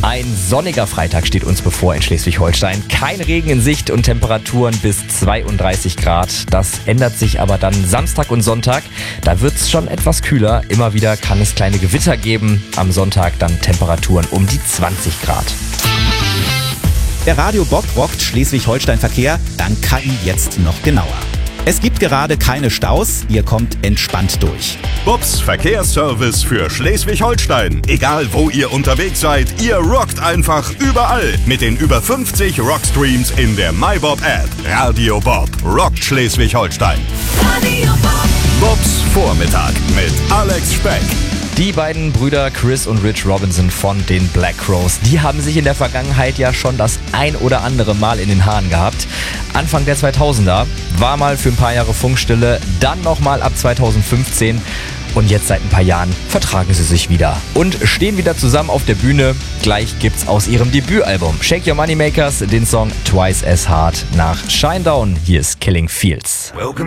Ein sonniger Freitag steht uns bevor in Schleswig-Holstein. Kein Regen in Sicht und Temperaturen bis 32 Grad. Das ändert sich aber dann Samstag und Sonntag. Da wird es schon etwas kühler. Immer wieder kann es kleine Gewitter geben. Am Sonntag dann Temperaturen um die 20 Grad. Der Radio Bob rockt Schleswig-Holstein-Verkehr dank KI jetzt noch genauer. Es gibt gerade keine Staus, ihr kommt entspannt durch. Bobs Verkehrsservice für Schleswig-Holstein. Egal wo ihr unterwegs seid, ihr rockt einfach überall. Mit den über 50 Rockstreams in der MyBob-App. Radio Bob rockt Schleswig-Holstein. Radio Bob. Bobs Vormittag mit Alex Speck. Die beiden Brüder Chris und Rich Robinson von den Black Crowes, die haben sich in der Vergangenheit ja schon das ein oder andere Mal in den Haaren gehabt. Anfang der 2000er war mal für ein paar Jahre Funkstille, dann nochmal ab 2015 und jetzt seit ein paar Jahren vertragen sie sich wieder und stehen wieder zusammen auf der Bühne. Gleich gibt's aus ihrem Debütalbum Shake Your Moneymakers den Song Twice as Hard nach Shinedown. Hier ist Killing Fields. Welcome